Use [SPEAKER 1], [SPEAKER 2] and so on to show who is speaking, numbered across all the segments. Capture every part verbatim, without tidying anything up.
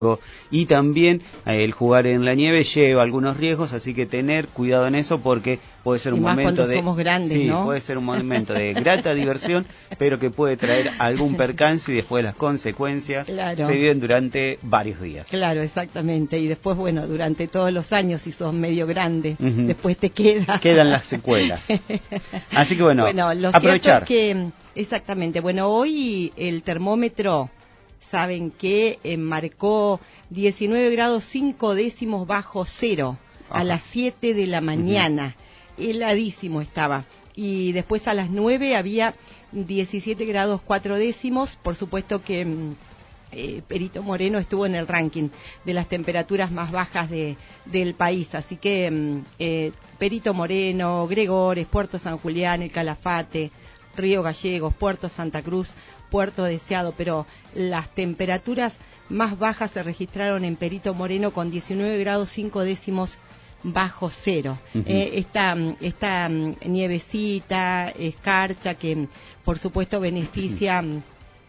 [SPEAKER 1] Y también eh, el jugar en la nieve lleva algunos riesgos, así que tener cuidado en eso porque puede ser un
[SPEAKER 2] y más
[SPEAKER 1] momento
[SPEAKER 2] cuando
[SPEAKER 1] de
[SPEAKER 2] somos grandes,
[SPEAKER 1] sí,
[SPEAKER 2] ¿no?
[SPEAKER 1] puede ser un momento de grata diversión, pero que puede traer algún percance y después las consecuencias
[SPEAKER 2] claro.
[SPEAKER 1] se viven durante varios días.
[SPEAKER 2] Claro, exactamente. Y después, bueno, durante todos los años, si sos medio grande,
[SPEAKER 1] Uh-huh.
[SPEAKER 2] después te queda.
[SPEAKER 1] Quedan las secuelas. Así que bueno,
[SPEAKER 2] bueno lo
[SPEAKER 1] aprovechar.
[SPEAKER 2] Cierto es que, exactamente, bueno, hoy el termómetro, saben que eh, marcó diecinueve grados cinco décimos bajo cero. Ajá. A las siete de la mañana. Uh-huh. Heladísimo estaba. Y después a las nueve había diecisiete grados cuatro décimos. Por supuesto que eh, Perito Moreno estuvo en el ranking de las temperaturas más bajas de, del país. Así que eh, Perito Moreno, Gregores, Puerto San Julián, El Calafate, Río Gallegos, Puerto Santa Cruz, Puerto Deseado, pero las temperaturas más bajas se registraron en Perito Moreno con diecinueve grados cinco décimos bajo cero. Uh-huh. eh, esta, esta nievecita, escarcha, que por supuesto beneficia uh-huh.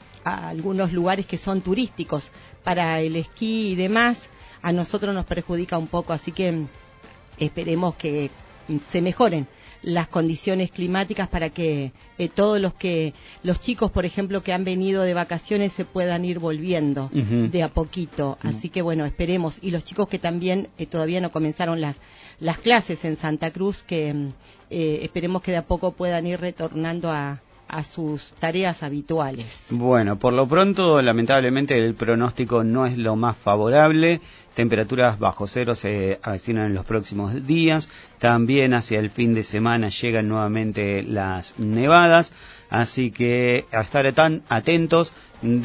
[SPEAKER 2] a algunos lugares que son turísticos para el esquí y demás, a nosotros nos perjudica un poco, así que esperemos que se mejoren las condiciones climáticas para que eh, todos los que los chicos, por ejemplo, que han venido de vacaciones se puedan ir volviendo uh-huh. de a poquito. Uh-huh. Así que bueno, esperemos. Y los chicos que también eh, todavía no comenzaron las las clases en Santa Cruz, que eh, esperemos que de a poco puedan ir retornando a a sus tareas habituales.
[SPEAKER 1] Bueno, por lo pronto, lamentablemente, el pronóstico no es lo más favorable. Temperaturas bajo cero se avecinan en los próximos días. También hacia el fin de semana llegan nuevamente las nevadas. Así que a estar tan atentos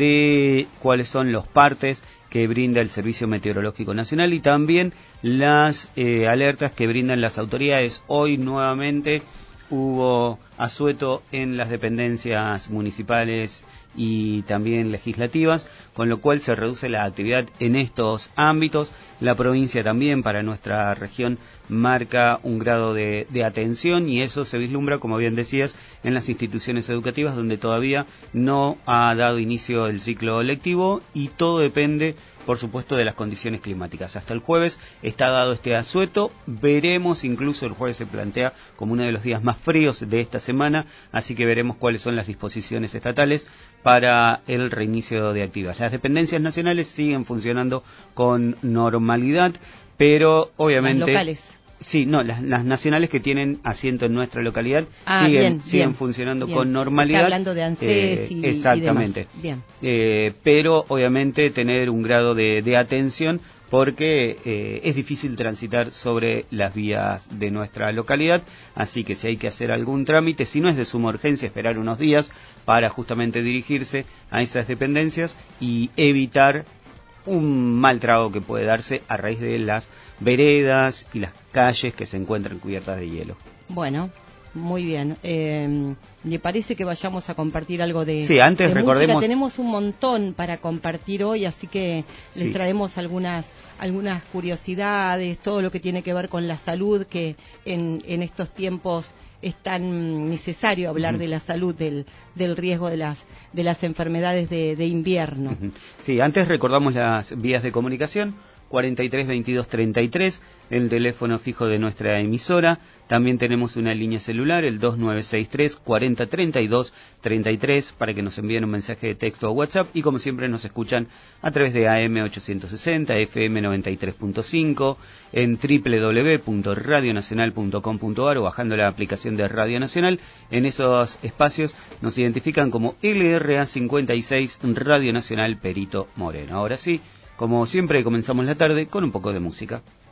[SPEAKER 1] de cuáles son los partes que brinda el Servicio Meteorológico Nacional y también las eh, alertas que brindan las autoridades. Hoy nuevamente hubo asueto en las dependencias municipales y también legislativas, con lo cual se reduce la actividad en estos ámbitos. La provincia también, para nuestra región, marca un grado de, de atención y eso se vislumbra, como bien decías, en las instituciones educativas donde todavía no ha dado inicio el ciclo lectivo y todo depende, por supuesto, de las condiciones climáticas. Hasta el jueves está dado este asueto, veremos, incluso el jueves se plantea como uno de los días más fríos de esta semana, así que veremos cuáles son las disposiciones estatales para el reinicio de actividades. Las dependencias nacionales siguen funcionando con normalidad, pero obviamente...
[SPEAKER 2] Las locales.
[SPEAKER 1] Sí, no, las, las nacionales que tienen asiento en nuestra localidad
[SPEAKER 2] ah,
[SPEAKER 1] siguen,
[SPEAKER 2] bien,
[SPEAKER 1] siguen
[SPEAKER 2] bien,
[SPEAKER 1] funcionando
[SPEAKER 2] bien.
[SPEAKER 1] con normalidad.
[SPEAKER 2] Está hablando de ANSES
[SPEAKER 1] eh,
[SPEAKER 2] y
[SPEAKER 1] Exactamente.
[SPEAKER 2] Y demás. Bien.
[SPEAKER 1] Eh, pero obviamente tener un grado de, de atención porque eh, es difícil transitar sobre las vías de nuestra localidad, así que si hay que hacer algún trámite, si no es de suma urgencia, esperar unos días para justamente dirigirse a esas dependencias y evitar un mal trago que puede darse a raíz de las veredas y las calles que se encuentran cubiertas de hielo.
[SPEAKER 2] Bueno, muy bien. Eh, ¿Le parece que vayamos a compartir algo de
[SPEAKER 1] Sí, antes
[SPEAKER 2] de
[SPEAKER 1] recordemos...
[SPEAKER 2] música? Tenemos un montón para compartir hoy, así que les
[SPEAKER 1] sí.
[SPEAKER 2] traemos algunas algunas curiosidades, todo lo que tiene que ver con la salud, que en, en estos tiempos es tan necesario hablar uh-huh. de la salud, del, del riesgo de las de las enfermedades de, de invierno.
[SPEAKER 1] Uh-huh. Sí, antes recordamos las vías de comunicación. cuarenta y tres veintidós treinta y tres, el teléfono fijo de nuestra emisora. También tenemos una línea celular, el dos nueve seis tres cuarenta treinta y dos treinta y tres, para que nos envíen un mensaje de texto o WhatsApp. Y como siempre nos escuchan a través de A M ochocientos sesenta, F M noventa y tres punto cinco, en doble u doble u doble u punto radio nacional punto com punto a r o bajando la aplicación de Radio Nacional. En esos espacios nos identifican como L R A cincuenta y seis Radio Nacional Perito Moreno. Ahora sí, como siempre, comenzamos la tarde con un poco de música.